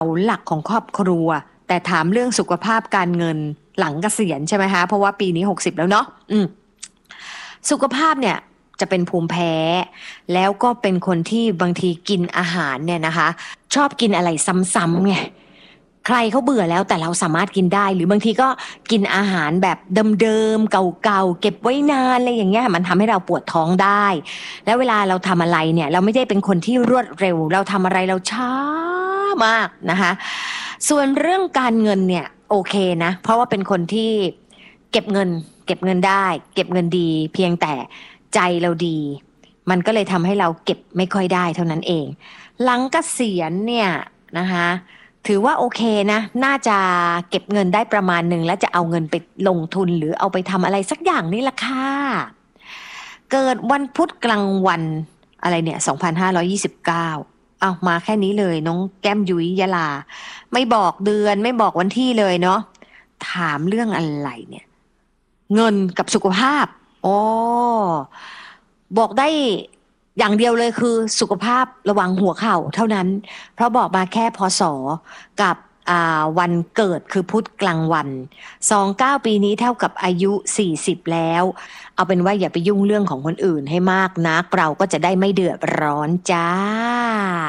หลักของครอบครัวแต่ถามเรื่องสุขภาพการเงินหลังเกษียณใช่ไหมคะเพราะว่าปีนี้60แล้วเนาะสุขภาพเนี่ยจะเป็นภูมิแพ้แล้วก็เป็นคนที่บางทีกินอาหารเนี่ยนะคะชอบกินอะไรซ้ำๆไงใครเขาเบื่อแล้วแต่เราสามารถกินได้หรือบางทีก็กินอาหารแบบเดิมๆเก่าๆเก็บไว้นานอะไรอย่างเงี้ยมันทำให้เราปวดท้องได้แล้วเวลาเราทำอะไรเนี่ยเราไม่ได้เป็นคนที่รวดเร็วเราทำอะไรเราช้ามากนะคะส่วนเรื่องการเงินเนี่ยโอเคนะเพราะว่าเป็นคนที่เก็บเงินได้เก็บเงินดีเพียงแต่ใจเราดีมันก็เลยทำให้เราเก็บไม่ค่อยได้เท่านั้นเองหลังเกษียณเนี่ยนะคะถือว่าโอเคนะน่าจะเก็บเงินได้ประมาณหนึ่งแล้วจะเอาเงินไปลงทุนหรือเอาไปทำอะไรสักอย่างนี่แหละค่ะเกิดวันพุธกลางวันอะไรเนี่ย2529เอามาแค่นี้เลยน้องแก้มยุ้ยยะลาไม่บอกเดือนไม่บอกวันที่เลยเนาะถามเรื่องอะไรเนี่ยเงินกับสุขภาพอ๋อบอกได้อย่างเดียวเลยคือสุขภาพระวังหัวเข่าเท่านั้นเพราะบอกมาแค่พศกับวันเกิดคือพุธกลางวัน29ปีนี้เท่ากับอายุ40แล้วเอาเป็นว่าอย่าไปยุ่งเรื่องของคนอื่นให้มากนักเราก็จะได้ไม่เดือดร้อนจ้า